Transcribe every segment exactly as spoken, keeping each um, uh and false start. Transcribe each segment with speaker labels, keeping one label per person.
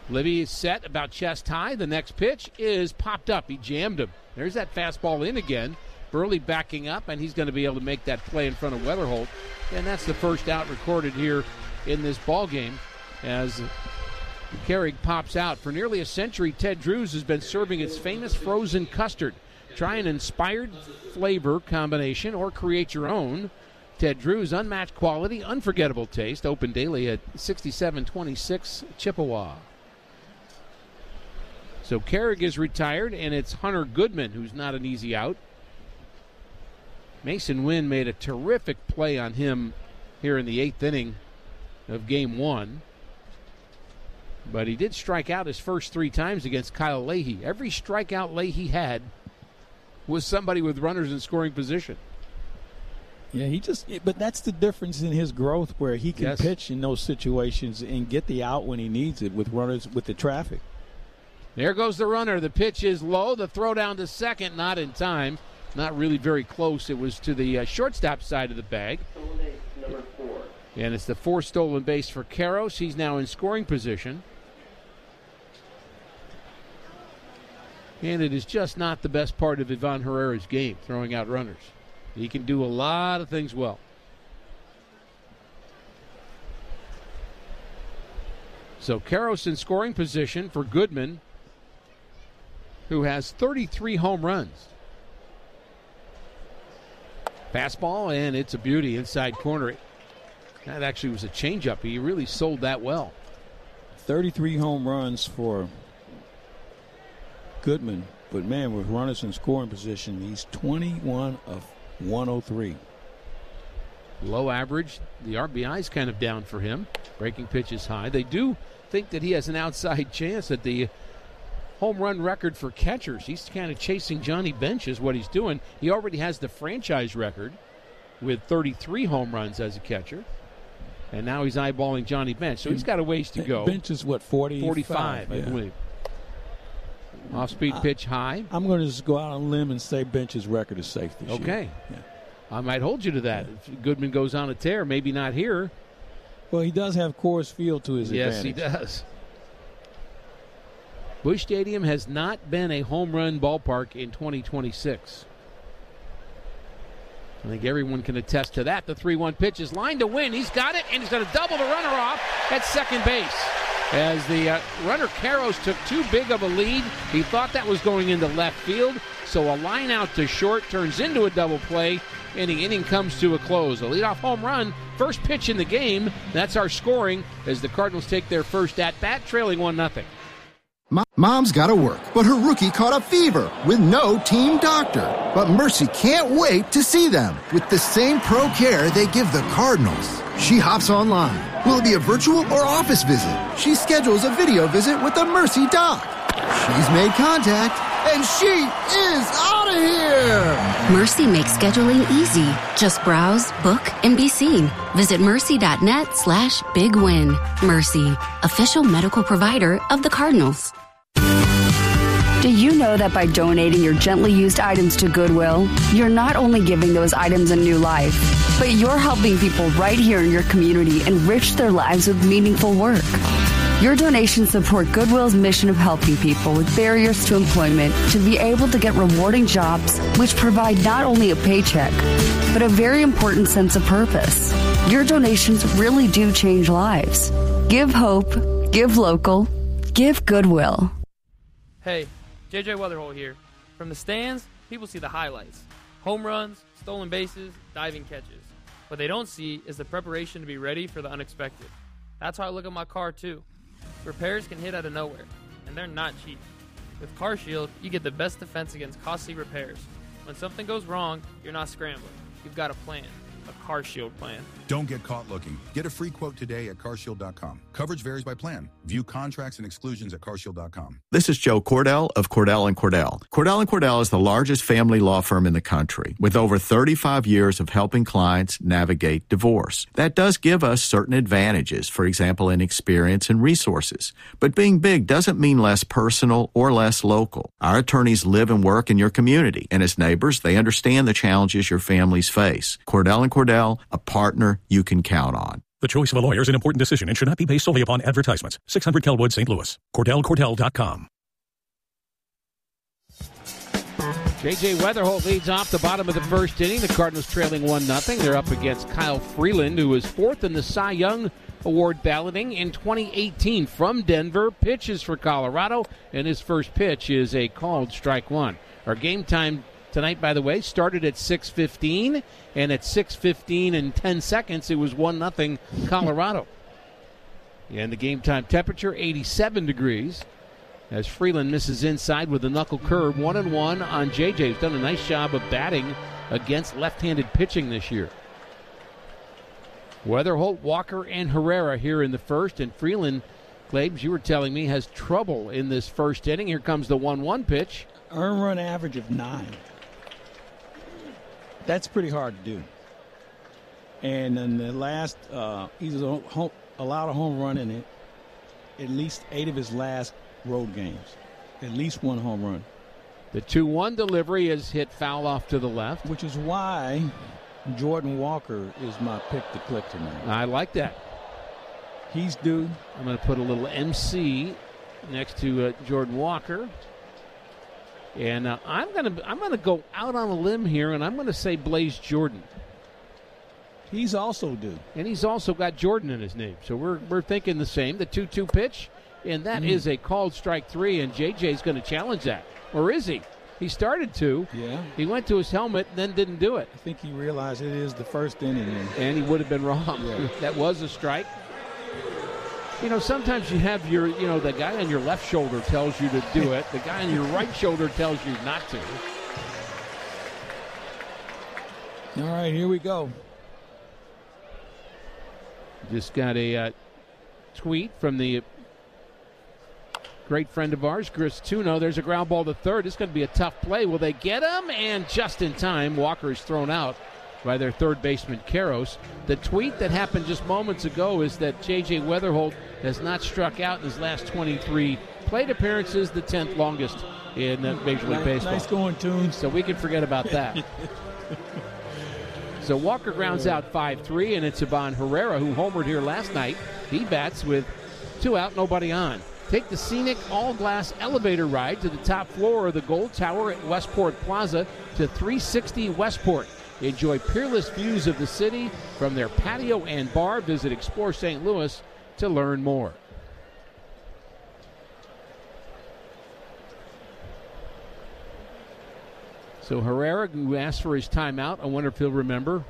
Speaker 1: Libby is set about chest high. The next pitch is popped up. He jammed him. There's that fastball in again. Burley backing up, and he's going to be able to make that play in front of Weatherholt. And that's the first out recorded here in this ball game as Carrig pops out. For nearly a century, Ted Drewes has been serving its famous frozen custard. Try an inspired flavor combination or create your own. Ted Drewes, unmatched quality, unforgettable taste. Open daily at sixty-seven twenty-six Chippewa. So Carrig is retired, and it's Hunter Goodman, who's not an easy out. Mason Wynn made a terrific play on him here in the eighth inning of game one. But he did strike out his first three times against Kyle Leahy. Every strikeout Leahy had was somebody with runners in scoring position.
Speaker 2: Yeah, he just, but that's the difference in his growth, where he can
Speaker 1: yes.
Speaker 2: pitch in those situations and get the out when he needs it with runners with the traffic.
Speaker 1: There goes the runner. The pitch is low. The throw down to second, not in time. Not really very close. It was to the uh, shortstop side of the bag.
Speaker 3: Number four.
Speaker 1: And it's the fourth stolen base for Karros. He's now in scoring position. And it is just not the best part of Ivan Herrera's game, throwing out runners. He can do a lot of things well. So Karros in scoring position for Goodman, who has thirty-three home runs. Fastball, and it's a beauty inside corner. That actually was a changeup. He really sold that well.
Speaker 2: thirty-three home runs for Goodman, but man, with runners in scoring position, he's twenty-one of one oh three.
Speaker 1: Low average. The R B I is kind of down for him. Breaking pitch is high. They do think that he has an outside chance at the home run record for catchers. He's kind of chasing Johnny Bench is what he's doing. He already has the franchise record with thirty-three home runs as a catcher. And now he's eyeballing Johnny Bench. So he's got a ways to go.
Speaker 2: Bench is what, forty?
Speaker 1: forty-five, I
Speaker 2: yeah.
Speaker 1: believe. Off-speed pitch high.
Speaker 2: I'm going to just go out on a limb and say Bench's record is safe this year.
Speaker 1: Okay.
Speaker 2: Yeah.
Speaker 1: I might hold you to that.
Speaker 2: Yeah.
Speaker 1: If Goodman goes on a tear, maybe not here.
Speaker 2: Well, he does have Coors Field to his
Speaker 1: yes,
Speaker 2: advantage.
Speaker 1: Yes, he does. Busch Stadium has not been a home run ballpark in twenty twenty-six. I think everyone can attest to that. The three one pitch is lined to win. He's got it, and he's going to double the runner off at second base. As the uh, runner Karros took too big of a lead, he thought that was going into left field, so a line out to short turns into a double play, and the inning comes to a close. A leadoff home run, first pitch in the game. That's our scoring as the Cardinals take their first at-bat, trailing one nothing.
Speaker 4: Mom's got to work, but her rookie caught a fever with no team doctor. But Mercy can't wait to see them with the same pro care they give the Cardinals. She hops online. Will it be a virtual or office visit? She schedules a video visit with the Mercy doc. She's made contact, and she is out of here!
Speaker 5: Mercy makes scheduling easy. Just browse, book, and be seen. Visit mercy.net slash big win. Mercy, official medical provider of the Cardinals.
Speaker 6: Do you know that by donating your gently used items to Goodwill, you're not only giving those items a new life, but you're helping people right here in your community enrich their lives with meaningful work? Your donations support Goodwill's mission of helping people with barriers to employment to be able to get rewarding jobs which provide not only a paycheck, but a very important sense of purpose. Your donations really do change lives. Give hope, give local, give Goodwill.
Speaker 7: Hey, J J Weatherholt here. From the stands, people see the highlights. Home runs, stolen bases, diving catches. What they don't see is the preparation to be ready for the unexpected. That's how I look at my car, too. Repairs can hit out of nowhere, and they're not cheap. With CarShield, you get the best defense against costly repairs. When something goes wrong, you're not scrambling. You've got a plan. A CarShield plan.
Speaker 8: Don't get caught looking. Get a free quote today at car shield dot com. Coverage varies by plan. View contracts and exclusions at car shield dot com.
Speaker 9: This is Joe Cordell of Cordell and Cordell. Cordell and Cordell is the largest family law firm in the country with over thirty-five years of helping clients navigate divorce. That does give us certain advantages, for example, in experience and resources. But being big doesn't mean less personal or less local. Our attorneys live and work in your community, and as neighbors, they understand the challenges your families face. Cordell and Cordell, a partner you can count on.
Speaker 3: The choice of a lawyer is an important decision and should not be based solely upon advertisements. six hundred Kelwood, Saint Louis. Cordell Cordell dot com.
Speaker 1: J J. Weatherholt leads off the bottom of the first inning. The Cardinals trailing one nothing. They're up against Kyle Freeland, who was fourth in the Cy Young Award balloting in twenty eighteen from Denver. Pitches for Colorado, and his first pitch is a called strike one. Our game time tonight, by the way, started at six fifteen, and at six fifteen and ten seconds, it was one nothing Colorado. And the game time temperature, eighty-seven degrees, as Freeland misses inside with a knuckle curve. One and one on J J, who's done a nice job of batting against left-handed pitching this year. Weatherholt, Walker, and Herrera here in the first, and Freeland, Glabes, you were telling me, has trouble in this first inning. Here comes the one one pitch.
Speaker 2: Earned run average of nine. That's pretty hard to do. And in the last, uh, he's a home, allowed a home run in it, at least eight of his last road games. At least one home run.
Speaker 1: The two one delivery is hit foul off to the left.
Speaker 2: Which is why Jordan Walker is my pick to click tonight.
Speaker 1: I like that.
Speaker 2: He's due.
Speaker 1: I'm going to put a little M C next to uh, Jordan Walker. And uh, I'm going to I'm going to go out on a limb here, and I'm going to say Blaze Jordan.
Speaker 2: He's also due.
Speaker 1: And he's also got Jordan in his name. So we're we're thinking the same. The two two pitch, and that mm. is a called strike three, and J J's going to challenge that. Or is he? He started to.
Speaker 2: Yeah.
Speaker 1: He went to his helmet and then didn't do it.
Speaker 2: I think he realized it is the first inning.
Speaker 1: And he would have been wrong. Yeah. That was a strike. You know, sometimes you have your, you know, the guy on your left shoulder tells you to do it. The guy on your right shoulder tells you not to.
Speaker 2: All right, here we go.
Speaker 1: Just got a uh, tweet from the great friend of ours, Chris Tuno. There's a ground ball to third. It's going to be a tough play. Will they get him? And just in time, Walker is thrown out by their third baseman, Karros. The tweet that happened just moments ago is that J J. Weatherholt has not struck out in his last twenty-three plate appearances, the tenth longest in uh, Major League
Speaker 2: nice,
Speaker 1: Baseball.
Speaker 2: Nice going, Tunes.
Speaker 1: So we can forget about that. So Walker grounds out five three, and it's Ivan Herrera, who homered here last night. He bats with two out, nobody on. Take the scenic all-glass elevator ride to the top floor of the Gold Tower at Westport Plaza to three sixty Westport. Enjoy peerless views of the city from their patio and bar. Visit Explore Saint Louis to learn more. So Herrera, who asked for his timeout, I wonder if he'll remember.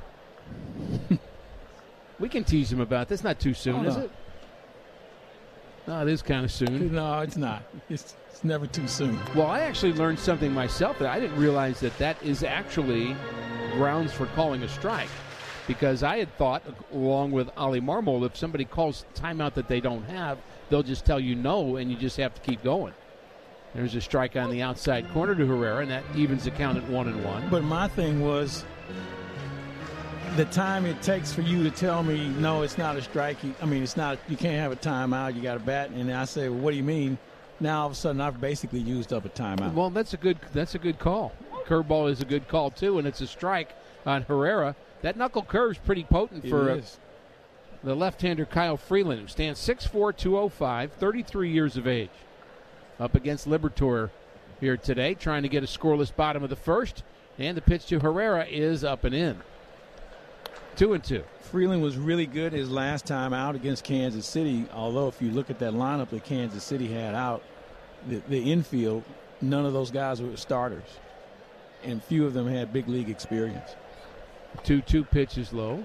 Speaker 1: We can tease him about this. Not too soon,
Speaker 2: oh,
Speaker 1: is
Speaker 2: no.
Speaker 1: it? No, it is kind of soon.
Speaker 2: No, it's not. It's, it's never too soon.
Speaker 1: Well, I actually learned something myself that I didn't realize that that is actually grounds for calling a strike, because I had thought, along with Ollie Marmol, if somebody calls timeout that they don't have, they'll just tell you no, and you just have to keep going. There's a strike on the outside corner to Herrera, and that evens the count at one and one.
Speaker 2: But my thing was the time it takes for you to tell me, no, it's not a strike. I mean, it's not. You can't have a timeout. You got to bat. And I say, well, what do you mean? Now all of a sudden, I've basically used up a timeout.
Speaker 1: Well, that's a good. That's a good call. Curveball is a good call too, and it's a strike on Herrera. That knuckle curve's pretty potent for a, the left-hander Kyle Freeland, who stands six four, two oh five, thirty-three years of age. Up against Liberatore here today, trying to get a scoreless bottom of the first, and the pitch to Herrera is up and in. Two and two.
Speaker 2: Freeland was really good his last time out against Kansas City, although if you look at that lineup that Kansas City had out, the, the infield, none of those guys were starters, and few of them had big league experience.
Speaker 1: two two pitches low.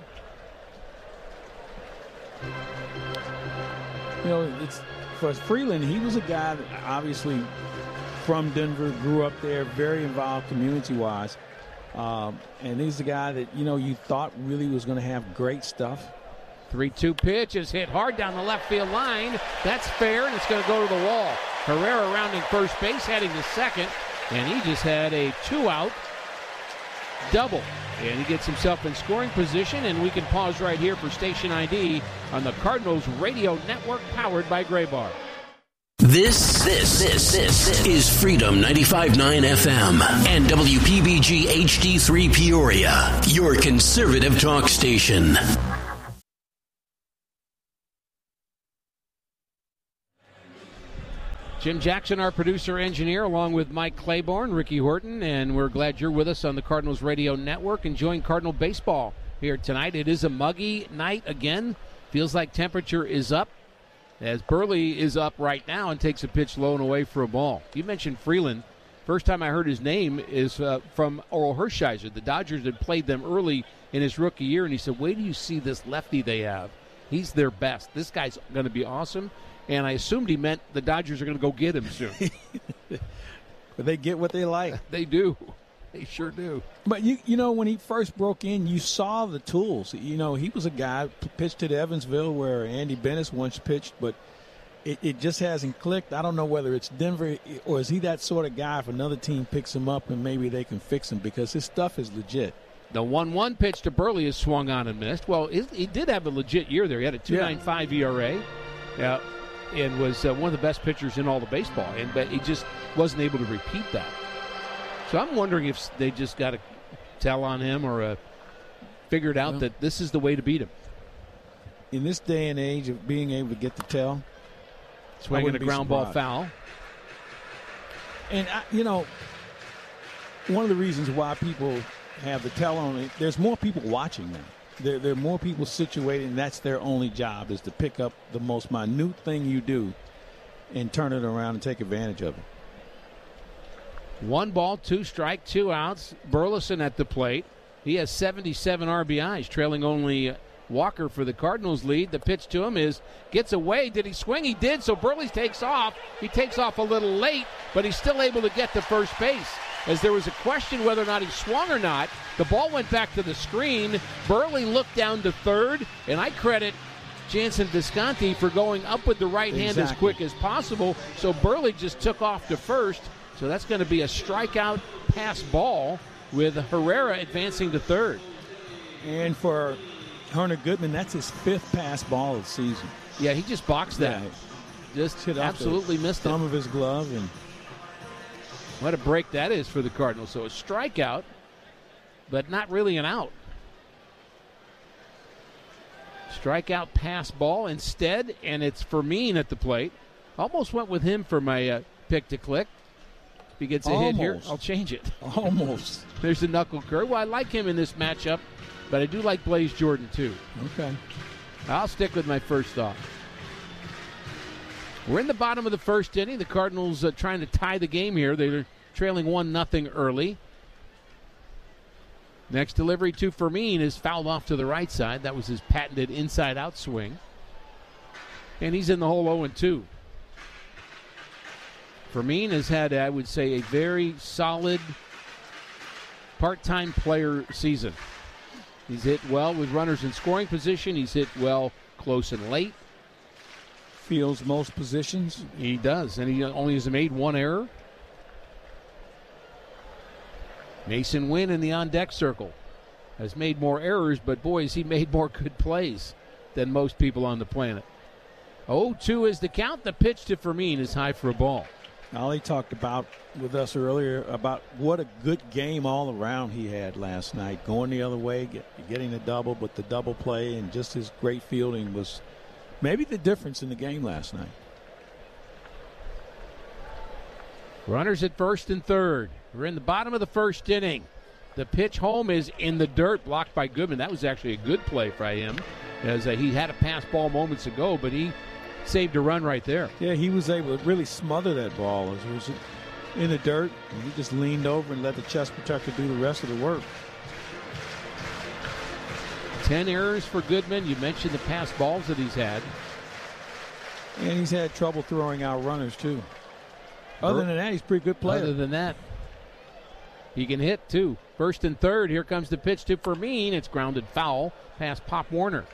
Speaker 2: You know, it's for Freeland, he was a guy that obviously from Denver, grew up there, very involved community-wise. Um, and he's the guy that, you know, you thought really was going to have great stuff.
Speaker 1: three two pitch is hit hard down the left field line. That's fair, and it's going to go to the wall. Herrera rounding first base, heading to second, and he just had a two-out double. And he gets himself in scoring position, and we can pause right here for station I D on the Cardinals Radio Network, powered by Graybar.
Speaker 10: This, this, this, this is Freedom ninety-five point nine F M and W P B G H D three Peoria, your conservative talk station.
Speaker 1: Jim Jackson, our producer engineer, along with Mike Claiborne, Ricky Horton, and we're glad you're with us on the Cardinals Radio Network enjoying Cardinal baseball here tonight. It is a muggy night again. Feels like temperature is up as Burley is up right now and takes a pitch low and away for a ball. You mentioned Freeland. First time I heard his name is uh, from Oral Hershiser. The Dodgers had played them early in his rookie year, and he said, wait till you see this lefty they have. He's their best. This guy's going to be awesome. And I assumed he meant the Dodgers are going to go get him soon.
Speaker 2: But they get what they like.
Speaker 1: They do. They sure do.
Speaker 2: But, you you know, when he first broke in, you saw the tools. You know, he was a guy who pitched at Evansville where Andy Bennis once pitched, but it, it just hasn't clicked. I don't know whether it's Denver or is he that sort of guy if another team picks him up and maybe they can fix him because his stuff is legit.
Speaker 1: The one one pitch to Burley is swung on and missed. Well, he, he did have a legit year there. He had a two point nine five yeah. E R A. Yeah. And was uh, one of the best pitchers in all the baseball, and but he just wasn't able to repeat that. So I'm wondering if they just got a tell on him or uh, figured out well, that this is the way to beat him.
Speaker 2: In this day and age of being able to get the tell,
Speaker 1: swinging a ground ball foul.
Speaker 2: And I, you know, one of the reasons why people have the tell on it, there's more people watching now. There, there are more people situated, and that's their only job is to pick up the most minute thing you do and turn it around and take advantage of it.
Speaker 1: One ball, two strike, two outs. Burleson at the plate. He has seventy-seven R B Is, trailing only Walker for the Cardinals lead. The pitch to him is, gets away. Did he swing? He did, so Burley takes off. He takes off a little late, but he's still able to get to first base. As there was a question whether or not he swung or not, the ball went back to the screen. Burley looked down to third, and I credit Jansen Visconti for going up with the right
Speaker 2: exactly.
Speaker 1: hand as quick as possible. So Burley just took off to first. So that's going to be a strikeout pass ball with Herrera advancing to third.
Speaker 2: And for Hunter Goodman, that's his fifth pass ball of the season.
Speaker 1: Yeah, he just boxed that. Yeah. Just
Speaker 2: hit
Speaker 1: absolutely missed it.
Speaker 2: Thumb of his glove and.
Speaker 1: What a break that is for the Cardinals. So a strikeout, but not really an out. Strikeout pass ball instead, and it's Fermin at the plate. Almost went with him for my uh, pick to click. If he gets a
Speaker 2: Almost.
Speaker 1: hit here, I'll change it.
Speaker 2: Almost.
Speaker 1: There's a knuckle curve. Well, I like him in this matchup, but I do like Blaze Jordan too.
Speaker 2: Okay.
Speaker 1: I'll stick with my first thought. We're in the bottom of the first inning. The Cardinals uh, trying to tie the game here. They're trailing one nothing early. Next delivery to Fermin is fouled off to the right side. That was his patented inside-out swing. And he's in the hole oh and two. Fermin has had, I would say, a very solid part-time player season. He's hit well with runners in scoring position. He's hit well close and late.
Speaker 2: Fields most positions.
Speaker 1: He does, and he only has made one error. Mason Wynn in the on-deck circle has made more errors, but boy, has he made more good plays than most people on the planet. oh two is the count. The pitch to Fermin is high for a ball.
Speaker 2: Ollie talked about with us earlier about what a good game all around he had last night. Going the other way, get, getting a double, but the double play and just his great fielding was maybe the difference in the game last night.
Speaker 1: Runners at first and third. We're in the bottom of the first inning. The pitch home is in the dirt, blocked by Goodman. That was actually a good play for him, as uh, he had a pass ball moments ago, but he saved a run right there.
Speaker 2: Yeah, he was able to really smother that ball. It was in the dirt, and he just leaned over and let the chest protector do the rest of the work.
Speaker 1: Ten errors for Goodman. You mentioned the pass balls that he's had.
Speaker 2: And he's had trouble throwing out runners, too. Other than that, he's a pretty good player.
Speaker 1: Other than that, he can hit, too. First and third, here comes the pitch to Fermin. It's grounded foul past Pop Warner.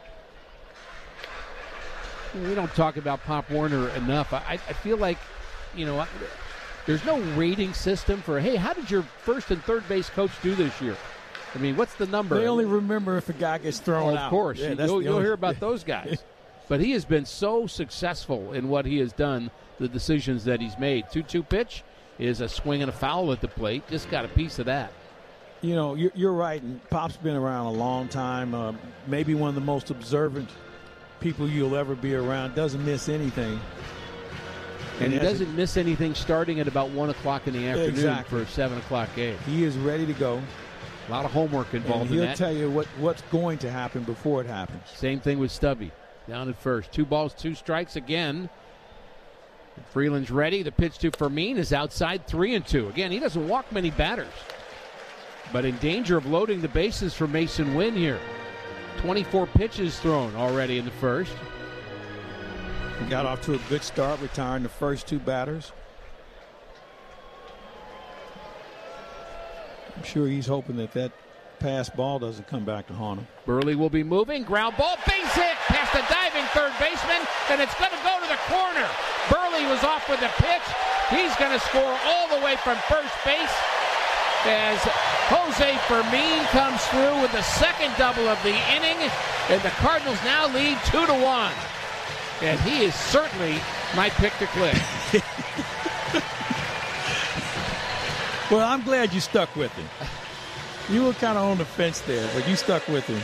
Speaker 1: We don't talk about Pop Warner enough. I, I feel like, you know, I, there's no rating system for, hey, how did your first and third base coach do this year? I mean, what's the number?
Speaker 2: They only remember if a guy gets thrown
Speaker 1: oh,
Speaker 2: out.
Speaker 1: Of course.
Speaker 2: Yeah,
Speaker 1: you'll you'll
Speaker 2: only,
Speaker 1: hear about those guys. But he has been so successful in what he has done, the decisions that he's made. two two pitch is a swing and a foul at the plate. Just got a piece of that.
Speaker 2: You know, you're, you're right. And Pop's been around a long time. Uh, maybe one of the most observant people you'll ever be around. Doesn't miss anything.
Speaker 1: And he doesn't miss anything starting at about one o'clock in the afternoon
Speaker 2: exactly.
Speaker 1: for a seven o'clock game.
Speaker 2: He is ready to go.
Speaker 1: A lot of homework involved
Speaker 2: and
Speaker 1: in
Speaker 2: he'll
Speaker 1: that.
Speaker 2: tell you what, what's going to happen before it happens.
Speaker 1: Same thing with Stubby. Down at first. Two balls, two strikes again. Freeland's ready. The pitch to Fermin is outside, three and two. Again, he doesn't walk many batters, but in danger of loading the bases for Mason Wynn here. twenty-four pitches thrown already in the first.
Speaker 2: He got off to a good start, retiring the first two batters. I'm sure he's hoping that that pass ball doesn't come back to haunt him.
Speaker 1: Burley will be moving. Ground ball, base hit past the diving third baseman, and it's going to go to the corner. Burley was off with the pitch. He's going to score all the way from first base as Jose Fermin comes through with the second double of the inning, and the Cardinals now lead two to one. And he is certainly my pick to click.
Speaker 2: Well, I'm glad you stuck with him. You were kind of on the fence there, but you stuck with him.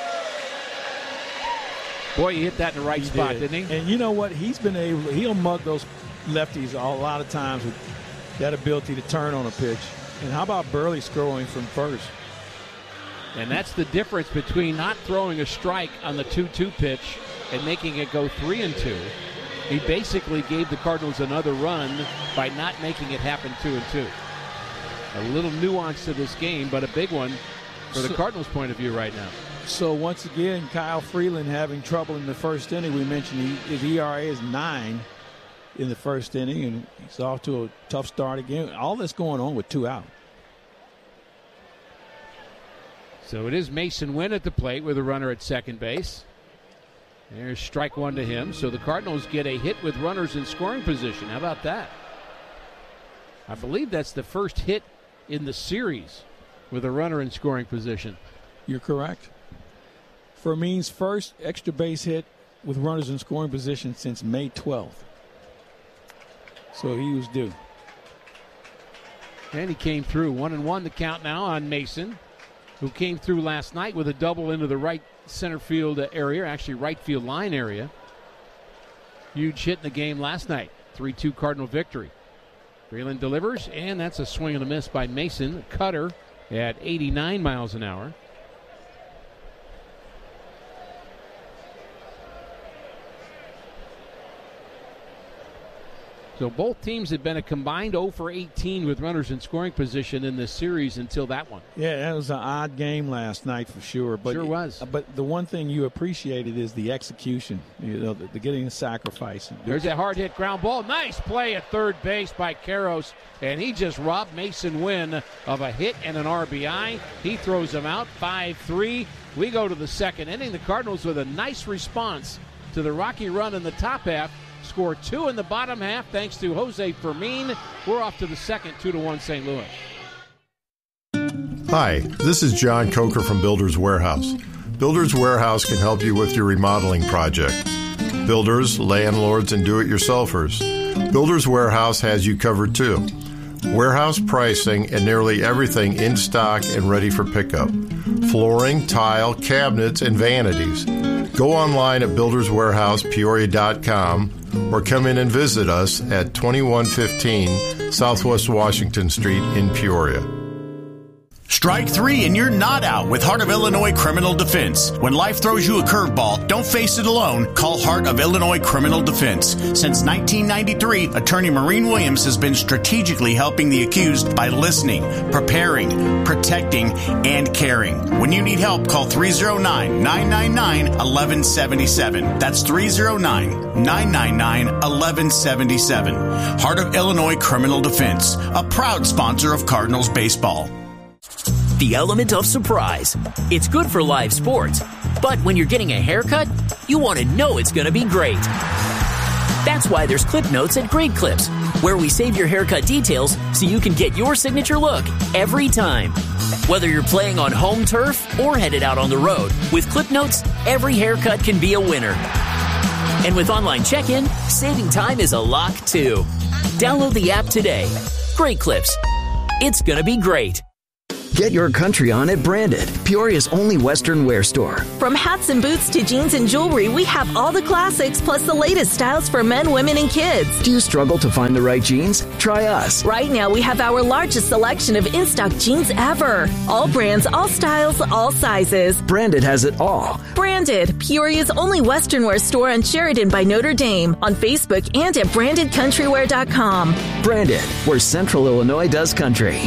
Speaker 1: Boy, you hit that in the right
Speaker 2: he
Speaker 1: spot,
Speaker 2: did.
Speaker 1: didn't he?
Speaker 2: And you know what? He's been able, he'll mug those lefties a lot of times with that ability to turn on a pitch. And how about Burley scoring from first?
Speaker 1: And that's the difference between not throwing a strike on the two two pitch and making it go three and two. He basically gave the Cardinals another run by not making it happen two and two. A little nuance to this game, but a big one for the
Speaker 2: so,
Speaker 1: Cardinals' point of view right now.
Speaker 2: So once again, Kyle Freeland having trouble in the first inning. We mentioned he, his E R A is nine in the first inning, and he's off to a tough start again. All this going on with two out.
Speaker 1: So it is Mason Wynn at the plate with a runner at second base. There's strike one to him. So the Cardinals get a hit with runners in scoring position. How about that? I believe that's the first hit in the series with a runner in scoring position.
Speaker 2: You're correct. Fermin's first extra base hit with runners in scoring position since May twelfth. So he was due.
Speaker 1: And he came through. One and one the count now on Mason, who came through last night with a double into the right center field area, actually right field line area. Huge hit in the game last night. three two Cardinal victory. Freeland delivers, and that's a swing and a miss by Mason. Cutter at eighty-nine miles an hour. So both teams had been a combined oh for eighteen with runners in scoring position in this series until that one.
Speaker 2: Yeah, that was an odd game last night for sure. But
Speaker 1: sure was.
Speaker 2: But the one thing you appreciated is the execution, you know, the, the getting the sacrifice.
Speaker 1: There's a hard hit ground ball. Nice play at third base by Karros, and he just robbed Mason Wynn of a hit and an R B I. He throws him out, five three. We go to the second inning. The Cardinals with a nice response to the rocky run in the top half. Score two in the bottom half thanks to Jose Fermin. We're off to the second, two to one Saint Louis.
Speaker 11: Hi, this is John Coker from Builders Warehouse. Builders Warehouse can help you with your remodeling project. Builders, landlords, and do-it-yourselfers. Builders Warehouse has you covered too. Warehouse pricing and nearly everything in stock and ready for pickup. Flooring, tile, cabinets, and vanities. Go online at builders warehouse peoria dot com or come in and visit us at twenty-one fifteen Southwest Washington Street in Peoria.
Speaker 12: Strike three and you're not out with Heart of Illinois Criminal Defense. When life throws you a curveball, don't face it alone. Call Heart of Illinois Criminal Defense. Since nineteen ninety-three, Attorney Maureen Williams has been strategically helping the accused by listening, preparing, protecting, and caring. When you need help, call three oh nine, nine nine nine, one one seven seven. That's three oh nine, nine nine nine, one one seven seven. Heart of Illinois Criminal Defense, a proud sponsor of Cardinals baseball.
Speaker 13: The element of surprise. It's good for live sports, but when you're getting a haircut, you want to know it's going to be great. That's why there's Clip Notes at Great Clips, where we save your haircut details so you can get your signature look every time. Whether you're playing on home turf or headed out on the road, with Clip Notes, every haircut can be a winner. And with online check-in, saving time is a lock too. Download the app today. Great Clips. It's going to be great.
Speaker 14: Get your country on at Branded, Peoria's only Western wear store.
Speaker 15: From hats and boots to jeans and jewelry, we have all the classics plus the latest styles for men, women, and kids.
Speaker 14: Do you struggle to find the right jeans? Try us.
Speaker 15: Right now, we have our largest selection of in-stock jeans ever. All brands, all styles, all sizes.
Speaker 14: Branded has it all.
Speaker 15: Branded, Peoria's only Western wear store on Sheridan by Notre Dame, on Facebook and at branded countrywear dot com.
Speaker 14: Branded, where Central Illinois does country.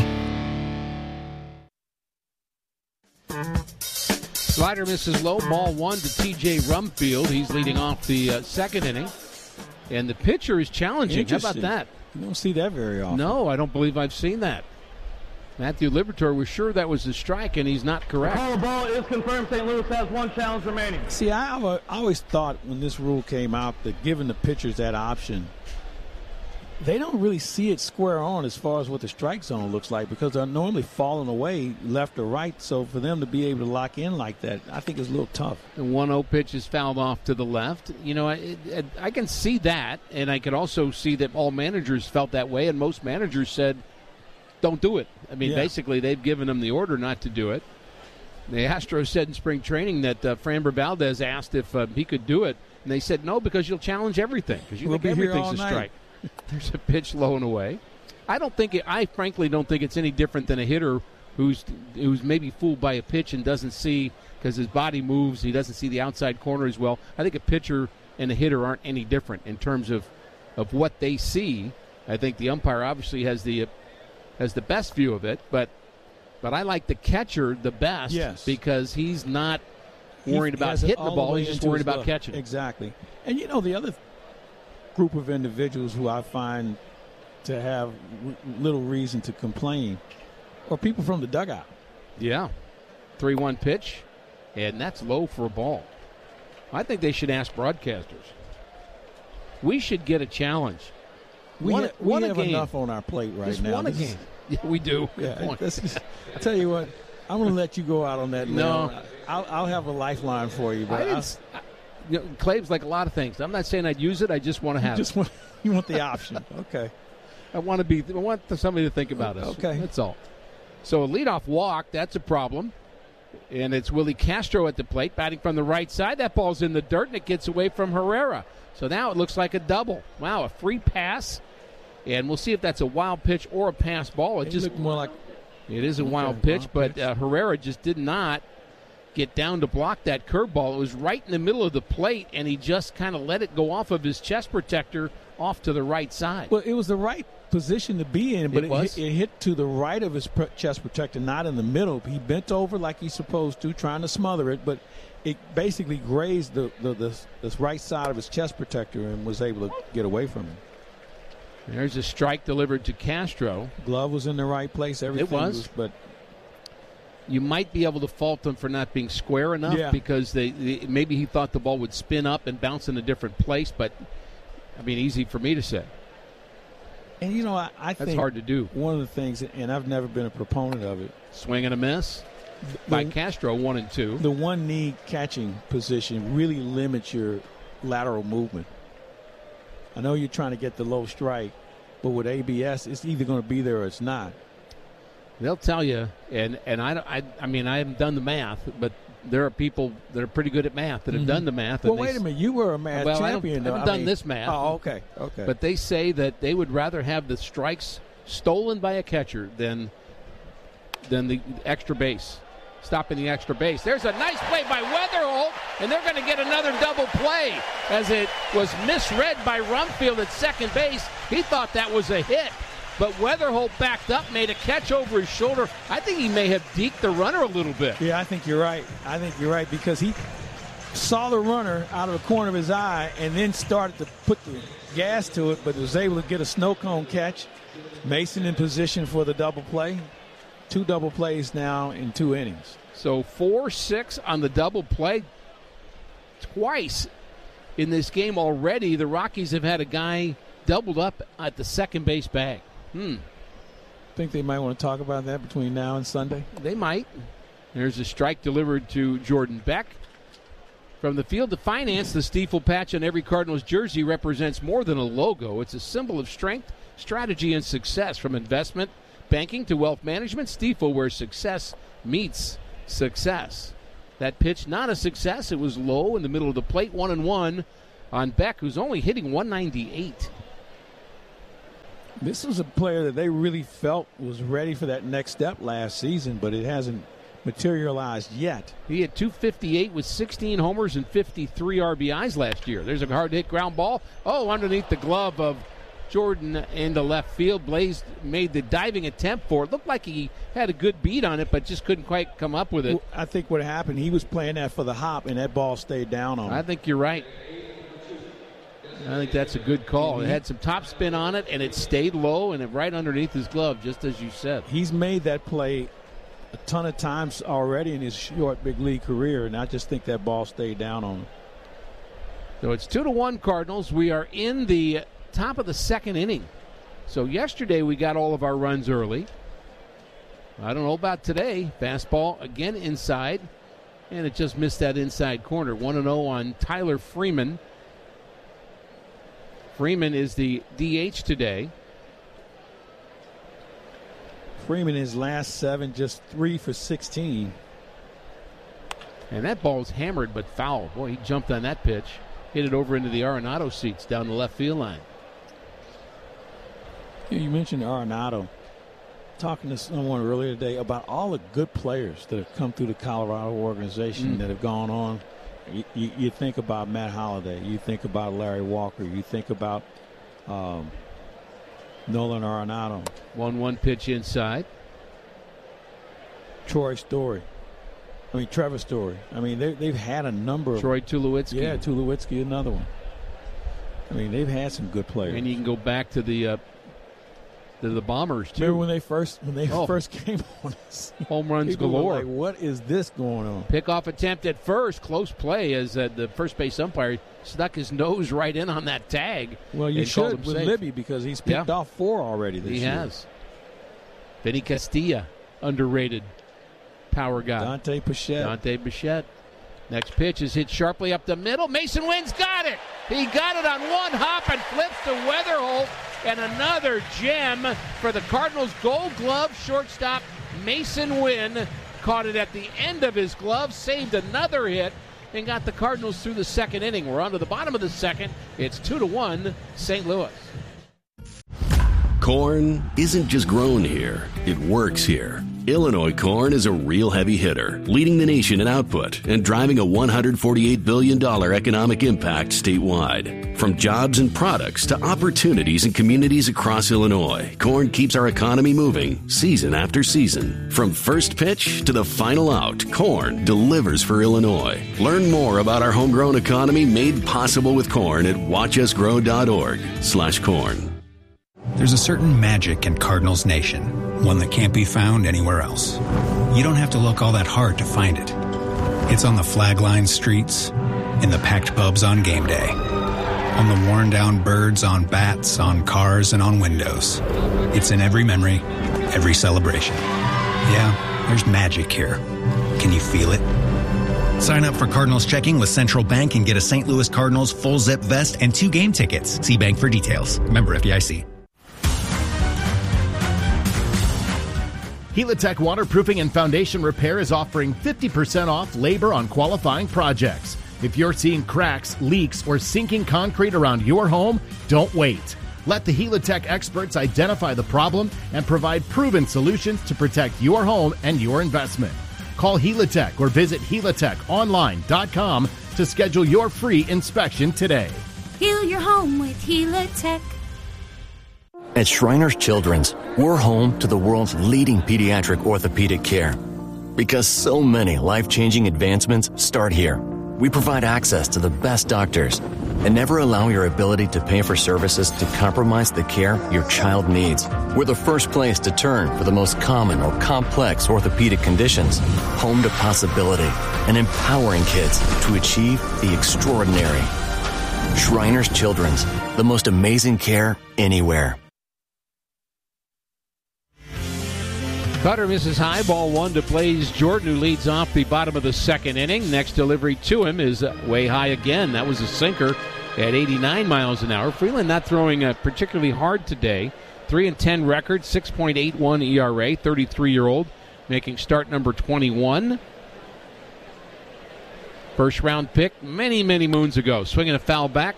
Speaker 1: Slider misses low, ball one to T J Rumfield. He's leading off the uh, second inning. And the pitcher is challenging. How about that?
Speaker 2: You don't see that very often.
Speaker 1: No, I don't believe I've seen that. Matthew Liberatore was sure that was a strike, and he's not correct.
Speaker 16: The call ball is confirmed. Saint Louis has one challenge remaining.
Speaker 2: See, I, I always thought when this rule came out that giving the pitchers that option, they don't really see it square on as far as what the strike zone looks like because they're normally falling away left or right. So for them to be able to lock in like that, I think is a little tough.
Speaker 1: The one oh pitch is fouled off to the left. You know, I, I, I can see that, and I can also see that all managers felt that way, and most managers said, don't do it. I mean, yeah. Basically, they've given them the order not to do it. The Astros said in spring training that uh, Framber Valdez asked if uh, he could do it, and they said no because you'll challenge everything because you
Speaker 2: we'll
Speaker 1: think everything's a
Speaker 2: night.
Speaker 1: strike. There's a pitch low and away. I don't think it, I frankly don't think it's any different than a hitter who's who's maybe fooled by a pitch and doesn't see because his body moves. He doesn't see the outside corner as well. I think a pitcher and a hitter aren't any different in terms of of what they see. I think the umpire obviously has the has the best view of it, but but I like the catcher the best
Speaker 2: yes.
Speaker 1: because he's not worried
Speaker 2: he
Speaker 1: about hitting the ball.
Speaker 2: The
Speaker 1: he's just worried about
Speaker 2: glove.
Speaker 1: catching it.
Speaker 2: Exactly. And you know the other group of individuals who I find to have r- little reason to complain are people from the dugout.
Speaker 1: Yeah. three one pitch, and that's low for a ball. I think they should ask broadcasters. We should get a challenge.
Speaker 2: We,
Speaker 1: one,
Speaker 2: ha- we
Speaker 1: one
Speaker 2: have
Speaker 1: game.
Speaker 2: enough on our plate right
Speaker 1: Just
Speaker 2: now.
Speaker 1: one a
Speaker 2: This is-
Speaker 1: game. Yeah, we do.
Speaker 2: Yeah, this is, I tell you what, I'm going to let you go out on that.
Speaker 1: No.
Speaker 2: Limb. I'll, I'll have a lifeline for you. But
Speaker 1: I didn't, I, you know, Clave's like a lot of things. I'm not saying I'd use it. I just want to have
Speaker 2: you just
Speaker 1: it.
Speaker 2: Want, you want the option. Okay.
Speaker 1: I want to be. I want somebody to think about us.
Speaker 2: Okay.
Speaker 1: That's all. So a leadoff walk, that's a problem. And it's Willie Castro at the plate, batting from the right side. That ball's in the dirt, and it gets away from Herrera. So now it looks like a double. Wow, a free pass. And we'll see if that's a wild pitch or a pass ball. It,
Speaker 2: it
Speaker 1: just
Speaker 2: looked more like
Speaker 1: it is a
Speaker 2: okay,
Speaker 1: wild pitch,
Speaker 2: wild
Speaker 1: but
Speaker 2: pitch.
Speaker 1: Uh, Herrera just did not get down to block that curveball. It was right in the middle of the plate, and he just kind of let it go off of his chest protector off to the right side.
Speaker 2: Well, it was the right position to be in, but
Speaker 1: it,
Speaker 2: it,
Speaker 1: was?
Speaker 2: hit, it hit to the right of his pr- chest protector, not in the middle. He bent over like he's supposed to, trying to smother it, but it basically grazed the, the, the, the right side of his chest protector and was able to get away from him.
Speaker 1: There's a strike delivered to Castro.
Speaker 2: Glove was in the right place. Everything
Speaker 1: it was.
Speaker 2: was, but
Speaker 1: you might be able to fault them for not being square enough
Speaker 2: yeah.
Speaker 1: because they, they maybe he thought the ball would spin up and bounce in a different place. But I mean, easy for me to say.
Speaker 2: And you know, I, I
Speaker 1: that's
Speaker 2: think
Speaker 1: hard to do.
Speaker 2: One of the things, and I've never been a proponent of it,
Speaker 1: swing and a miss the, by Castro, one and two.
Speaker 2: The one knee catching position really limits your lateral movement. I know you're trying to get the low strike, but with A B S, it's either going to be there or it's not.
Speaker 1: They'll tell you, and, and I, I, I mean, I haven't done the math, but there are people that are pretty good at math that have mm-hmm. done the math.
Speaker 2: Well,
Speaker 1: and
Speaker 2: wait
Speaker 1: they,
Speaker 2: a minute. You were a math
Speaker 1: well,
Speaker 2: champion.
Speaker 1: I, I haven't
Speaker 2: I
Speaker 1: done
Speaker 2: mean,
Speaker 1: this math.
Speaker 2: Oh, okay. Okay.
Speaker 1: But they say that they would rather have the strikes stolen by a catcher than, than the extra base. Stopping the extra base. There's a nice play by Weatherholt, and they're going to get another double play as it was misread by Rumfield at second base. He thought that was a hit, but Weatherholt backed up, made a catch over his shoulder. I think he may have deked the runner a little bit.
Speaker 2: Yeah, I think you're right. I think you're right because he saw the runner out of the corner of his eye and then started to put the gas to it, but was able to get a snow cone catch. Mason in position for the double play. Two double plays now in two innings.
Speaker 1: So four six on the double play. Twice in this game already, the Rockies have had a guy doubled up at the second base bag. Hmm.
Speaker 2: Think they might want to talk about that between now and Sunday?
Speaker 1: They might. There's a strike delivered to Jordan Beck. From the Field of Finance, the Stiefel patch on every Cardinals jersey represents more than a logo. It's a symbol of strength, strategy, and success. From investment banking to wealth management. Stifel, where success meets success. That pitch, not a success. It was low in the middle of the plate, one and one on Beck, who's only hitting one ninety-eight.
Speaker 2: This was a player that they really felt was ready for that next step last season, but it hasn't materialized yet.
Speaker 1: He had two fifty-eight with sixteen homers and fifty-three R B Is last year. There's a hard-hit ground ball. Oh, underneath the glove of Jordan into left field. Blaze made the diving attempt for it. Looked like he had a good beat on it, but just couldn't quite come up with it.
Speaker 2: Well, I think what happened, he was playing that for the hop, and that ball stayed down on him.
Speaker 1: I think you're right. I think that's a good call. It had some top spin on it, and it stayed low and it right underneath his glove, just as you said.
Speaker 2: He's made that play a ton of times already in his short big league career, and I just think that ball stayed down on him.
Speaker 1: So it's two to one Cardinals. We are in the top of the second inning. So yesterday we got all of our runs early. I don't know about today. Fastball again inside, and it just missed that inside corner. one and oh on Tyler Freeman. Freeman is the D H today.
Speaker 2: Freeman, his last seven, just three for sixteen.
Speaker 1: And that ball's hammered but foul. Boy, he jumped on that pitch. Hit it over into the Arenado seats down the left field line.
Speaker 2: You mentioned Arenado. Talking to someone earlier today about all the good players that have come through the Colorado organization mm. that have gone on. You, you, you think about Matt Holliday. You think about Larry Walker. You think about um, Nolan Arenado.
Speaker 1: one one pitch inside.
Speaker 2: Troy Story. I mean, Trevor Story. I mean, they, they've had a number of.
Speaker 1: Troy Tulowitzki.
Speaker 2: Yeah, Tulowitzki, another one. I mean, they've had some good players.
Speaker 1: And you can go back to the uh, to the Bombers too.
Speaker 2: Remember when they first when they
Speaker 1: oh.
Speaker 2: first came on?
Speaker 1: Home runs
Speaker 2: People
Speaker 1: galore.
Speaker 2: Were like, what is this going on?
Speaker 1: Pickoff attempt at first, close play as uh, the first base umpire stuck his nose right in on that tag.
Speaker 2: Well, you should with safe. Libby because he's picked yeah. off four already this
Speaker 1: he
Speaker 2: year.
Speaker 1: He has. Vinny Castilla, underrated power guy.
Speaker 2: Dante Bichette.
Speaker 1: Dante Bichette. Next pitch is hit sharply up the middle. Mason Wynn's got it. He got it on one hop and flips to Weatherholt. And another gem for the Cardinals. Gold Glove shortstop Mason Wynn caught it at the end of his glove, saved another hit, and got the Cardinals through the second inning. We're on to the bottom of the second. It's two to one, Saint Louis.
Speaker 10: Corn isn't just grown here, it works here. Illinois corn is a real heavy hitter, leading the nation in output and driving a one hundred forty-eight billion dollars economic impact statewide. From jobs and products to opportunities in communities across Illinois, corn keeps our economy moving season after season. From first pitch to the final out, corn delivers for Illinois. Learn more about our homegrown economy made possible with corn at watchusgrow.org slash corn.
Speaker 17: There's a certain magic in Cardinals Nation, one that can't be found anywhere else. You don't have to look all that hard to find it. It's on the flag-lined streets, in the packed pubs on game day, on the worn-down birds on bats, on cars, and on windows. It's in every memory, every celebration. Yeah, there's magic here. Can you feel it? Sign up for Cardinals checking with Central Bank and get a Saint Louis Cardinals full-zip vest and two game tickets. See bank for details. Member F D I C.
Speaker 18: Helitech Waterproofing and Foundation Repair is offering fifty percent off labor on qualifying projects. If you're seeing cracks, leaks, or sinking concrete around your home, don't wait. Let the Helitech experts identify the problem and provide proven solutions to protect your home and your investment. Call Helitech or visit helitech online dot com to schedule your free inspection today.
Speaker 19: Heal your home with Helitech.
Speaker 20: At Shriners Children's, we're home to the world's leading pediatric orthopedic care. Because so many life-changing advancements start here. We provide access to the best doctors and never allow your ability to pay for services to compromise the care your child needs. We're the first place to turn for the most common or complex orthopedic conditions. Home to possibility and empowering kids to achieve the extraordinary. Shriners Children's, the most amazing care anywhere.
Speaker 1: Cutter misses high, ball one to Blaze Jordan, who leads off the bottom of the second inning. Next delivery to him is way high again. That was a sinker at eighty-nine miles an hour. Freeland not throwing uh, particularly hard today. three and ten record, six point eight one E R A, thirty-three-year-old, making start number twenty-one. First round pick many, many moons ago. Swinging a foul back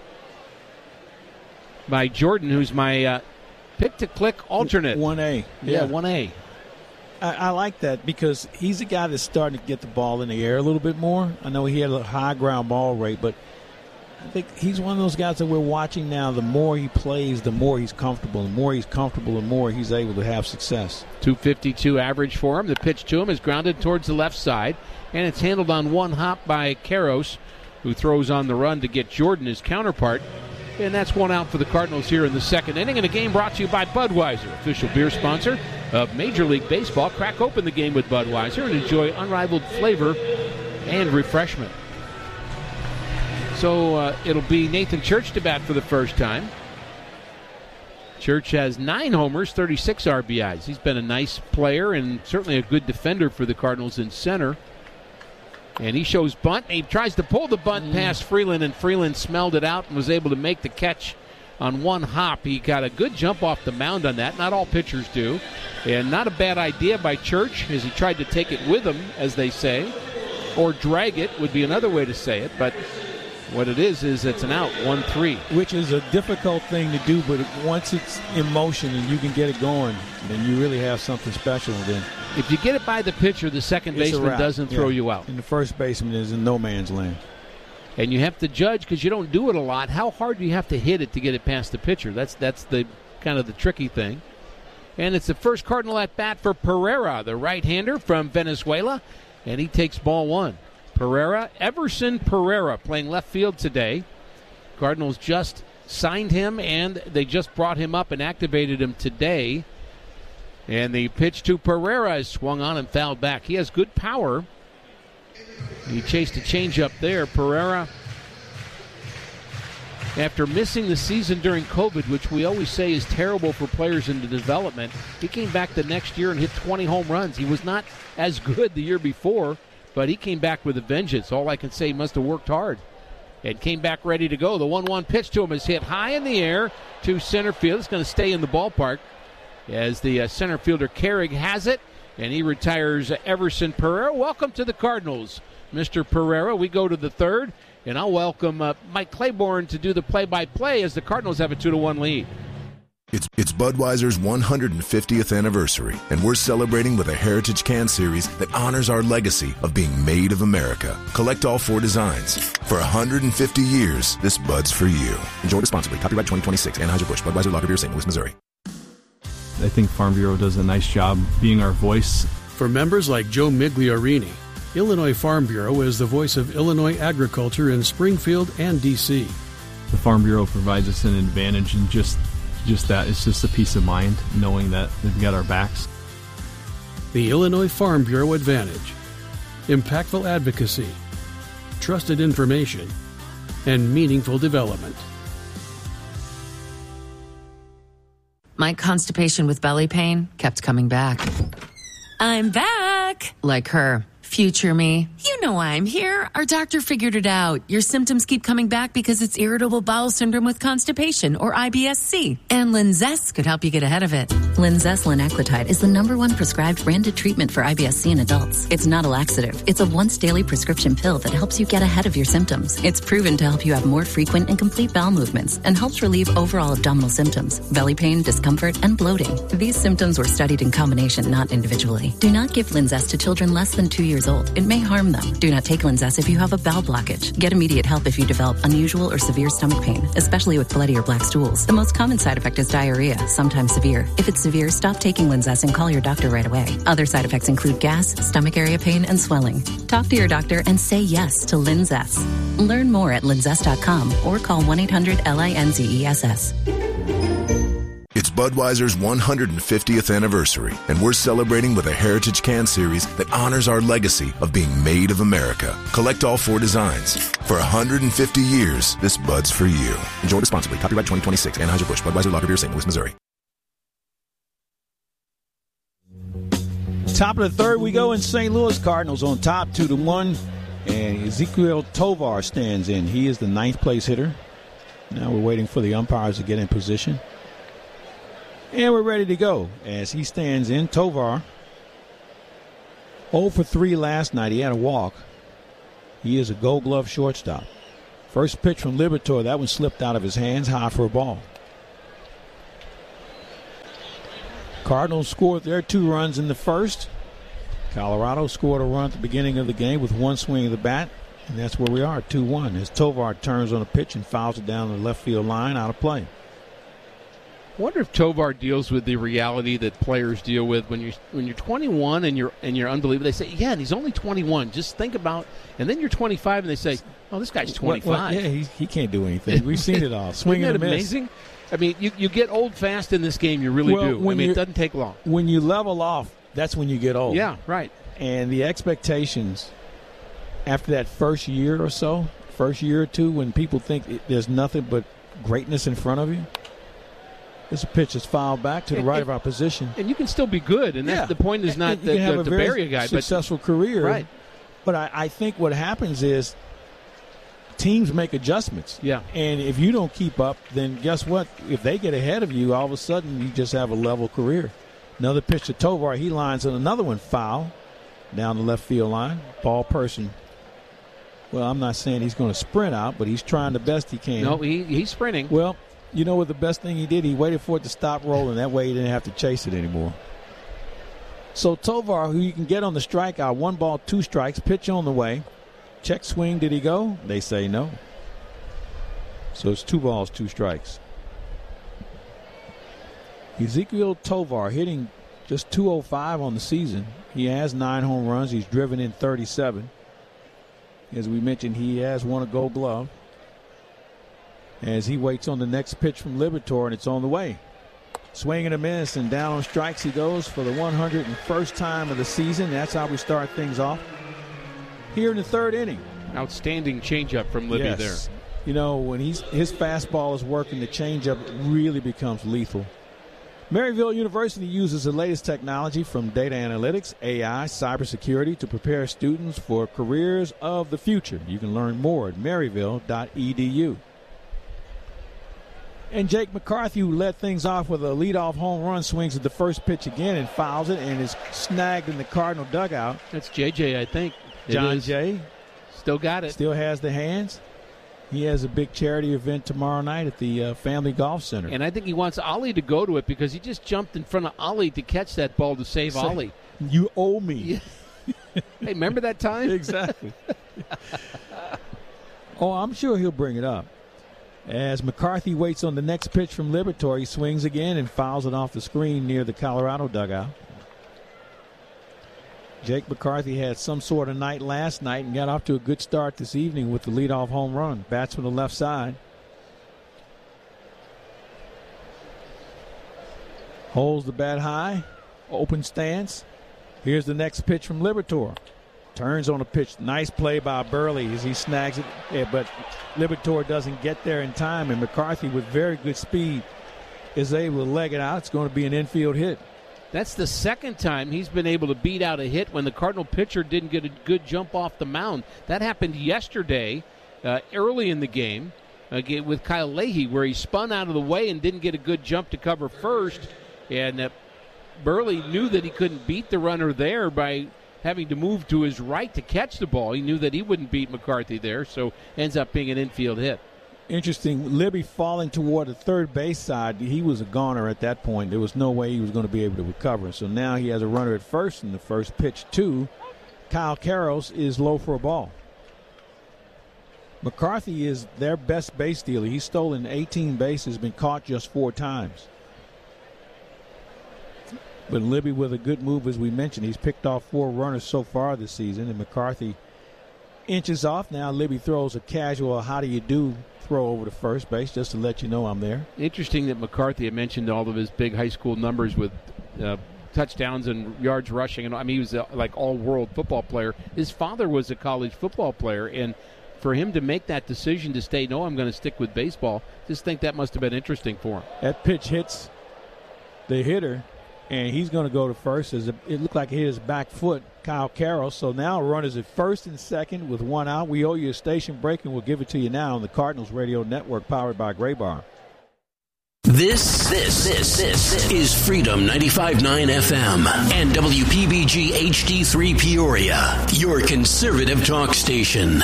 Speaker 1: by Jordan, who's my uh, pick-to-click alternate.
Speaker 2: one A.
Speaker 1: Yeah, yeah, one A.
Speaker 2: I, I like that because he's a guy that's starting to get the ball in the air a little bit more. I know he had a high ground ball rate, but I think he's one of those guys that we're watching now. The more he plays, the more he's comfortable. The more he's comfortable, the more he's able to have success.
Speaker 1: two fifty-two average for him. The pitch to him is grounded towards the left side, and it's handled on one hop by Karros, who throws on the run to get Jordan, his counterpart. And that's one out for the Cardinals here in the second inning. And a game brought to you by Budweiser, official beer sponsor of Major League Baseball. Crack open the game with Budweiser and enjoy unrivaled flavor and refreshment. So uh, it'll be Nathan Church to bat for the first time. Church has nine homers, thirty-six R B Is. He's been a nice player and certainly a good defender for the Cardinals in center. And he shows bunt. He tries to pull the bunt mm. past Freeland, and Freeland smelled it out and was able to make the catch on one hop. He got a good jump off the mound on that. Not all pitchers do. And not a bad idea by Church as he tried to take it with him, as they say. Or drag it would be another way to say it. But what it is is it's an out, one three.
Speaker 2: Which is a difficult thing to do, but once it's in motion and you can get it going, then you really have something special then.
Speaker 1: If you get it by the pitcher, the second
Speaker 2: It's
Speaker 1: baseman doesn't throw
Speaker 2: yeah.
Speaker 1: you out.
Speaker 2: And the first baseman is in no man's land.
Speaker 1: And you have to judge, because you don't do it a lot, how hard do you have to hit it to get it past the pitcher? That's that's the kind of the tricky thing. And it's the first Cardinal at bat for Pereira, the right-hander from Venezuela, and he takes ball one. Pereira, Everson Pereira, playing left field today. Cardinals just signed him, and they just brought him up and activated him today. And the pitch to Pereira is swung on and fouled back. He has good power. He chased a changeup there. Pereira, after missing the season during COVID, which we always say is terrible for players in the development, he came back the next year and hit twenty home runs. He was not as good the year before, but he came back with a vengeance. All I can say, he must have worked hard. And came back ready to go. The one one pitch to him is hit high in the air to center field. It's going to stay in the ballpark as the uh, center fielder Carrig has it, and he retires uh, Everson Pereira. Welcome to the Cardinals, Mister Pereira. We go to the third, and I'll welcome uh, Mike Claiborne to do the play-by-play as the Cardinals have a two to one lead.
Speaker 21: It's, it's Budweiser's one hundred fiftieth anniversary, and we're celebrating with a Heritage Can Series that honors our legacy of being made of America. Collect all four designs. For one hundred fifty years, this Bud's for you. Enjoy responsibly. Copyright twenty twenty-six, Anheuser-Busch, Budweiser Lager Beer, Saint Louis, Missouri.
Speaker 22: I think Farm Bureau does a nice job being our voice.
Speaker 23: For members like Joe Migliorini, Illinois Farm Bureau is the voice of Illinois agriculture in Springfield and D C.
Speaker 22: The Farm Bureau provides us an advantage in just, just that. It's just a peace of mind knowing that they've got our backs.
Speaker 23: The Illinois Farm Bureau Advantage. Impactful advocacy, trusted information, and meaningful development.
Speaker 24: My constipation with belly pain kept coming back. I'm back! Like her. Future me. You know I'm here. Our doctor figured it out. Your symptoms keep coming back because it's irritable bowel syndrome with constipation, or I B S C. And Linzess could help you get ahead of it.
Speaker 5: Linzess linaclotide is the number one prescribed branded treatment for I B S C in adults. It's not a laxative. It's a once daily prescription pill that helps you get ahead of your symptoms. It's proven to help you have more frequent and complete bowel movements and helps relieve overall abdominal symptoms, belly pain, discomfort, and bloating. These symptoms were studied in combination, not individually. Do not give Linzess to children less than two years old. It may harm them. Do not take Linzess if you have a bowel blockage. Get immediate help if you develop unusual or severe stomach pain, especially with bloody or black stools. The most common side effect is diarrhea, sometimes severe. If it's severe, stop taking Linzess and call your doctor right away. Other side effects include gas, stomach area pain, and swelling. Talk to your doctor and say yes to Linzess. Learn more at linzess dot com or call one eight hundred L I N Z E S S.
Speaker 21: It's Budweiser's one hundred fiftieth anniversary, and we're celebrating with a Heritage Can Series that honors our legacy of being made of America. Collect all four designs. For one hundred fifty years, this Bud's for you. Enjoy responsibly. Copyright twenty twenty-six, Anheuser-Busch, Budweiser Lager Beer, Saint Louis, Missouri.
Speaker 2: Top of the third, we go in Saint Louis. Cardinals on top, two to one. And Ezequiel Tovar stands in. He is the ninth place hitter. Now we're waiting for the umpires to get in position. And we're ready to go as he stands in. Tovar, oh for three last night. He had a walk. He is a Gold Glove shortstop. First pitch from Liberatore. That one slipped out of his hands, high for a ball. Cardinals scored their two runs in the first. Colorado scored a run at the beginning of the game with one swing of the bat. And that's where we are, two one, as Tovar turns on a pitch and fouls it down the left field line, out of play.
Speaker 1: I wonder if Tovar deals with the reality that players deal with when you're when you're twenty-one and you're and you're unbelievable. They say, yeah, and he's only twenty-one. Just think about, and then you're twenty-five, and they say, oh, this guy's twenty-five.
Speaker 2: Well, well, yeah, he, he can't do anything. We've seen it all. Swing
Speaker 1: Isn't
Speaker 2: and
Speaker 1: that
Speaker 2: a miss.
Speaker 1: amazing? I mean, you, you get old fast in this game. You really
Speaker 2: well,
Speaker 1: do. I mean, it doesn't take long.
Speaker 2: When you level off, that's when you get old.
Speaker 1: Yeah, right.
Speaker 2: And the expectations after that first year or so, first year or two, when people think it, there's nothing but greatness in front of you, this pitch is fouled back to the
Speaker 1: and,
Speaker 2: right
Speaker 1: and,
Speaker 2: of our position.
Speaker 1: And you can still be good, and
Speaker 2: yeah.
Speaker 1: that's, the point is not
Speaker 2: and, and
Speaker 1: that,
Speaker 2: you can have
Speaker 1: uh,
Speaker 2: a
Speaker 1: to
Speaker 2: very
Speaker 1: bury a guy.
Speaker 2: successful
Speaker 1: but,
Speaker 2: career.
Speaker 1: Right.
Speaker 2: But I, I think what happens is teams make adjustments.
Speaker 1: Yeah.
Speaker 2: And if you don't keep up, then guess what? If they get ahead of you, all of a sudden you just have a level career. Another pitch to Tovar. He lines on another one foul down the left field line. Ball person. Well, I'm not saying he's going to sprint out, but he's trying the best he can.
Speaker 1: No, he, he's sprinting.
Speaker 2: Well, you know what the best thing he did? He waited for it to stop rolling. That way he didn't have to chase it anymore. So Tovar, who you can get on the strikeout, one ball, two strikes, pitch on the way. Check swing, did he go? They say no. So it's two balls, two strikes. Ezequiel Tovar hitting just two oh five on the season. He has nine home runs. He's driven in thirty-seven. As we mentioned, he has won a Gold Glove. As he waits on the next pitch from Liberatore, and it's on the way. Swing and a miss, and down on strikes he goes for the one hundred first time of the season. That's how we start things off here in the third inning.
Speaker 1: Outstanding changeup from Libby
Speaker 2: yes.
Speaker 1: there.
Speaker 2: You know, when he's his fastball is working, the changeup really becomes lethal. Maryville University uses the latest technology from data analytics, A I, cybersecurity to prepare students for careers of the future. You can learn more at maryville dot e d u. And Jake McCarthy, who led things off with a leadoff home run, swings at the first pitch again and fouls it and is snagged in the Cardinal dugout.
Speaker 1: That's J J, I think.
Speaker 2: John Jay.
Speaker 1: Still got it.
Speaker 2: Still has the hands. He has a big charity event tomorrow night at the uh, Family Golf Center.
Speaker 1: And I think he wants Ollie to go to it because he just jumped in front of Ollie to catch that ball to save
Speaker 2: Say,
Speaker 1: Ollie.
Speaker 2: You owe me.
Speaker 1: Yeah. Hey, remember that time?
Speaker 2: Exactly. Oh, I'm sure he'll bring it up. As McCarthy waits on the next pitch from Liberatore, he swings again and fouls it off the screen near the Colorado dugout. Jake McCarthy had some sort of night last night and got off to a good start this evening with the leadoff home run. Bats from the left side. Holds the bat high. Open stance. Here's the next pitch from Liberatore. Turns on a pitch. Nice play by Burley as he snags it. Yeah, but Liberatore doesn't get there in time, and McCarthy, with very good speed, is able to leg it out. It's going to be an infield hit.
Speaker 1: That's the second time he's been able to beat out a hit when the Cardinal pitcher didn't get a good jump off the mound. That happened yesterday, uh, early in the game, uh, with Kyle Leahy, where he spun out of the way and didn't get a good jump to cover first. And uh, Burley knew that he couldn't beat the runner there by having to move to his right to catch the ball. He knew that he wouldn't beat McCarthy there, so ends up being an infield hit.
Speaker 2: Interesting. Libby falling toward the third base side. He was a goner at that point. There was no way he was going to be able to recover. So now he has a runner at first, and the first pitch to Kyle Karros is low for a ball. McCarthy is their best base stealer. He's stolen eighteen bases, been caught just four times. But Libby with a good move, as we mentioned. He's picked off four runners so far this season, and McCarthy inches off. Now Libby throws a casual how do you do throw over to first base just to let you know I'm there.
Speaker 1: Interesting that McCarthy had mentioned all of his big high school numbers with uh, touchdowns and yards rushing. And I mean, he was a, like all-world football player. His father was a college football player, and for him to make that decision to stay, no, I'm going to stick with baseball, just think that must have been interesting for him.
Speaker 2: That pitch hits the hitter, and he's going to go to first. As it looked like it hit his back foot, Kyle Karros. So now runners at first and second with one out. We owe you a station break, and we'll give it to you now on the Cardinals Radio Network, powered by Gray Bar.
Speaker 10: This, this, this, this is Freedom ninety-five point nine F M and W P B G H D three Peoria, your conservative talk station.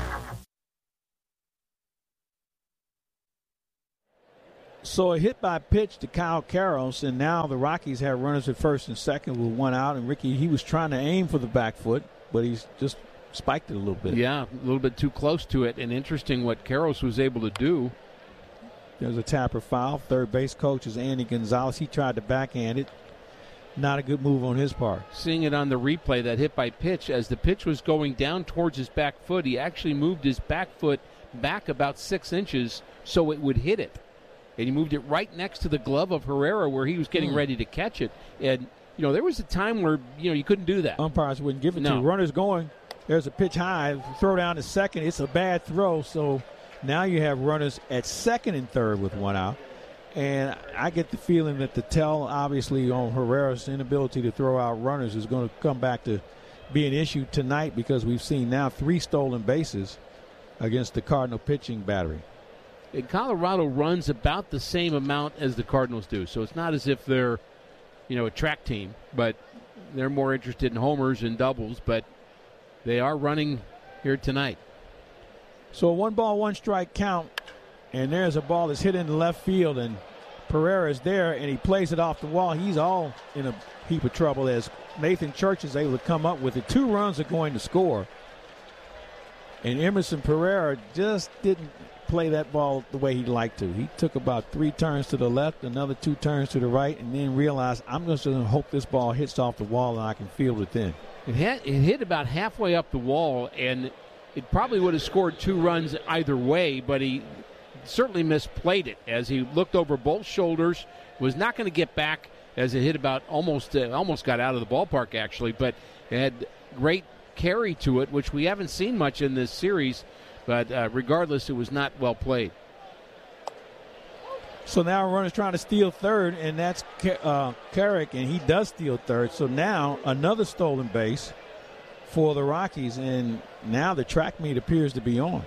Speaker 2: So a hit by pitch to Kyle Karros, and now the Rockies have runners at first and second with one out. And Ricky, he was trying to aim for the back foot, but he's just spiked it a little bit.
Speaker 1: Yeah, a little bit too close to it. And interesting what Karros was able to do.
Speaker 2: There's a Tapper foul. Third base coach is Andy Gonzalez. He tried to backhand it. Not a good move on his part.
Speaker 1: Seeing it on the replay, that hit by pitch, as the pitch was going down towards his back foot, he actually moved his back foot back about six inches so it would hit it. And he moved it right next to the glove of Herrera where he was getting mm. ready to catch it. And, you know, there was a time where, you know, you couldn't do that.
Speaker 2: Umpires wouldn't give it
Speaker 1: no.
Speaker 2: to you. Runners going. There's a pitch high. Throw down to second. It's a bad throw. So now you have runners at second and third with one out. And I get the feeling that the tell, obviously, on Herrera's inability to throw out runners is going to come back to be an issue tonight, because we've seen now three stolen bases against the Cardinal pitching battery.
Speaker 1: And Colorado runs about the same amount as the Cardinals do. So it's not as if they're, you know, a track team, but they're more interested in homers and doubles. But they are running here tonight.
Speaker 2: So a one ball, one strike count. And there's a ball that's hit into left field, and Pereira is there, and he plays it off the wall. He's all in a heap of trouble as Nathan Church is able to come up with it. Two runs are going to score. And Emerson Pereira just didn't play that ball the way he'd like to. He took about three turns to the left, another two turns to the right, and then realized, I'm just going to hope this ball hits off the wall and I can field it in.
Speaker 1: It, had, it hit about halfway up the wall, and it probably would have scored two runs either way, but he certainly misplayed it as he looked over both shoulders, was not going to get back as it hit about almost uh, almost got out of the ballpark, actually, but it had great carry to it, which we haven't seen much in this series, but uh, regardless, it was not well played.
Speaker 2: So now a runner's trying to steal third, and that's uh, Carrick, and he does steal third. So now another stolen base for the Rockies, and now the track meet appears to be on.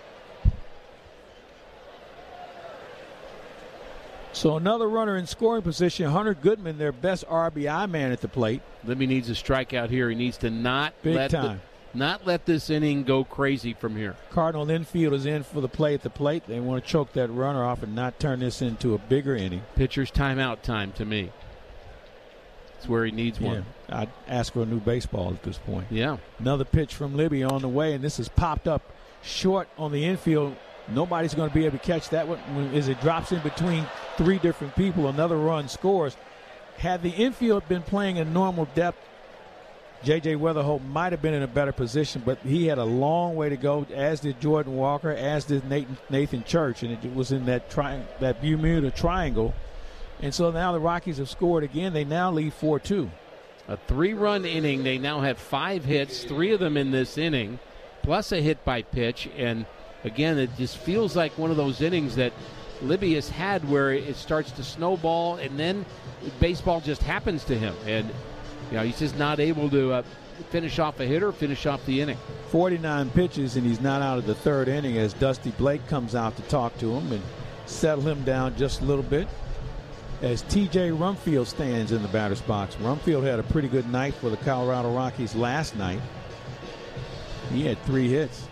Speaker 2: So another runner in scoring position, Hunter Goodman, their best R B I man at the plate.
Speaker 1: Libby needs a strikeout here. He needs to not
Speaker 2: Big
Speaker 1: let
Speaker 2: time.
Speaker 1: The, not let this inning go crazy from here.
Speaker 2: Cardinal infield is in for the play at the plate. They want to choke that runner off and not turn this into a bigger inning.
Speaker 1: Pitcher's timeout time to me. It's where he needs
Speaker 2: yeah,
Speaker 1: one.
Speaker 2: I'd ask for a new baseball at this point.
Speaker 1: Yeah.
Speaker 2: Another pitch from Libby on the way, and this is popped up short on the infield. Nobody's going to be able to catch that one as it drops in between three different people. Another run scores. Had the infield been playing in normal depth, J J Weatherholt might have been in a better position, but he had a long way to go, as did Jordan Walker, as did Nathan, Nathan Church, and it was in that tri- that Bermuda triangle. And so now the Rockies have scored again. They now lead four two.
Speaker 1: A three-run inning. They now have five hits, three of them in this inning, plus a hit by pitch, and again, it just feels like one of those innings that Libby has had where it starts to snowball, and then baseball just happens to him. And, you know, he's just not able to uh, finish off a hitter, finish off the inning.
Speaker 2: forty-nine pitches, and he's not out of the third inning as Dusty Blake comes out to talk to him and settle him down just a little bit. As T J Rumfield stands in the batter's box. Rumfield had a pretty good night for the Colorado Rockies last night. He had three hits.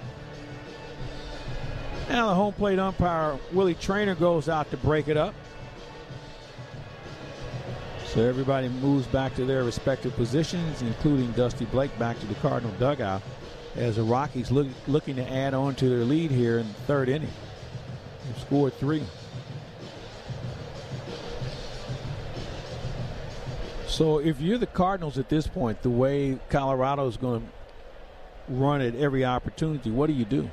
Speaker 2: Now the home plate umpire, Willie Traynor, goes out to break it up. So everybody moves back to their respective positions, including Dusty Blake back to the Cardinal dugout, as the Rockies look, looking to add on to their lead here in the third inning. They've scored three. So if you're the Cardinals at this point, the way Colorado is going to run at every opportunity, what do you do?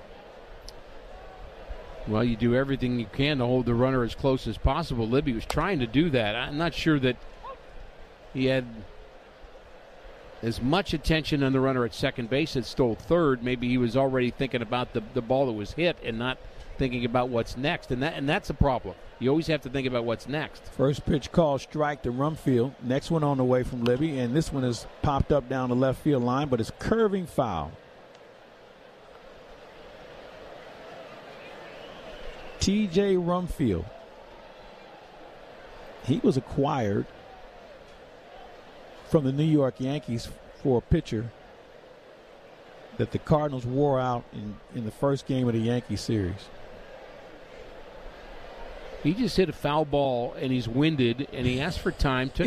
Speaker 1: Well, you do everything you can to hold the runner as close as possible. Libby was trying to do that. I'm not sure that he had as much attention on the runner at second base that stole third. Maybe he was already thinking about the, the ball that was hit and not thinking about what's next. And that and that's a problem. You always have to think about what's next.
Speaker 2: First pitch called strike to Rumfield. Next one on the way from Libby. And this one is popped up down the left field line, but it's curving foul. T J Rumfield He was acquired from the New York Yankees for a pitcher that the Cardinals wore out in, in the first game of the Yankee series.
Speaker 1: He just hit a foul ball, and he's winded, and he asked for time. Took